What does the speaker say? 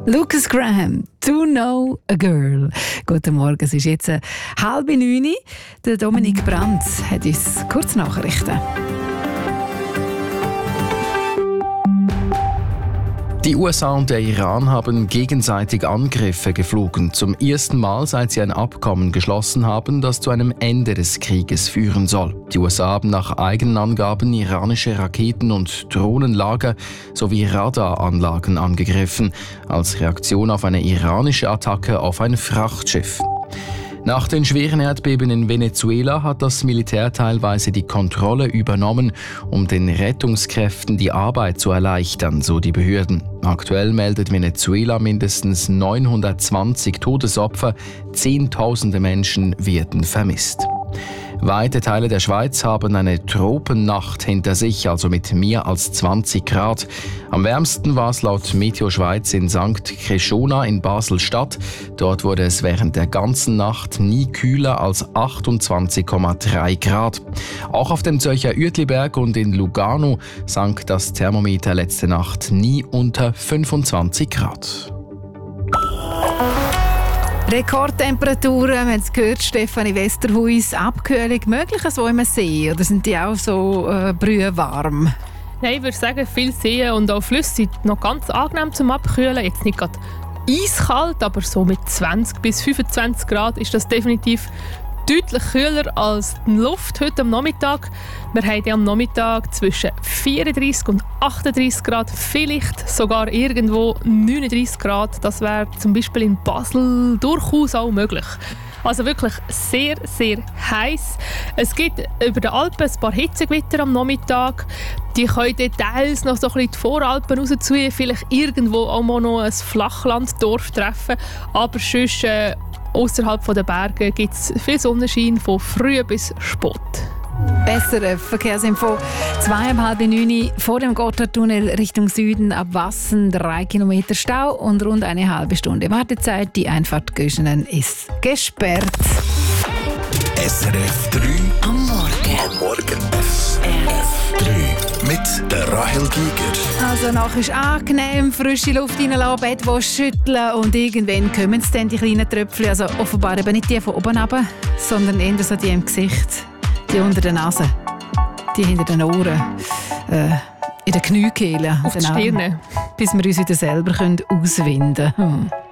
Lucas Graham, To Know a Girl. Guten Morgen, es ist jetzt 8:30. Der Dominik Brandt hat uns Kurznachrichten. Die USA und der Iran haben gegenseitig Angriffe geflogen. Zum ersten Mal, seit sie ein Abkommen geschlossen haben, das zu einem Ende des Krieges führen soll. Die USA haben nach eigenen Angaben iranische Raketen- und Drohnenlager sowie Radaranlagen angegriffen, als Reaktion auf eine iranische Attacke auf ein Frachtschiff. Nach den schweren Erdbeben in Venezuela hat das Militär teilweise die Kontrolle übernommen, um den Rettungskräften die Arbeit zu erleichtern, so die Behörden. Aktuell meldet Venezuela mindestens 920 Todesopfer, Zehntausende Menschen werden vermisst. Weite Teile der Schweiz haben eine Tropennacht hinter sich, also mit mehr als 20 Grad. Am wärmsten war es laut Meteo Schweiz in St. Kreshona in Basel-Stadt. Dort wurde es während der ganzen Nacht nie kühler als 28,3 Grad. Auch auf dem Zürcher Uetliberg und in Lugano sank das Thermometer letzte Nacht nie unter 25 Grad. Rekordtemperaturen, wir haben es gehört, Stefanie Westerhuis, Abkühlung möglich so im See? Oder sind die auch so brühwarm? Nein, ich würde sagen, viele Seen und auch Flüsse sind noch ganz angenehm zum Abkühlen. Jetzt nicht gerade eiskalt, aber so mit 20 bis 25 Grad ist das definitiv deutlich kühler als die Luft heute am Nachmittag. Wir haben ja am Nachmittag zwischen 34 und 38 Grad, vielleicht sogar irgendwo 39 Grad. Das wäre zum Beispiel in Basel durchaus auch möglich. Also wirklich sehr, sehr heiß. Es gibt über den Alpen ein paar Hitzegewitter am Nachmittag. Die können details noch so ein bisschen die Voralpen rausziehen, vielleicht irgendwo auch mal noch ein Flachlanddorf treffen. Aber sonst außerhalb der Berge gibt es viel Sonnenschein von früh bis spät. Bessere Verkehrsinfo. 8:30 vor dem Gotthardtunnel Richtung Süden ab Wassen 3 Kilometer Stau und rund eine halbe Stunde Wartezeit. Die Einfahrt Göschenen ist gesperrt. SRF 3 am Morgen. SRF 3 mit der Rahel Giger. Also nachher ist angenehm, frische Luft reinlassen, Bettwäsche schütteln und irgendwann kommen es dann die kleinen Tröpfchen. Also offenbar eben nicht die von oben runter, sondern eher so die im Gesicht. Die unter der Nase, die hinter den Ohren, in den Kniekehlen, auf die Stirne. bis wir uns wieder selber auswinden können.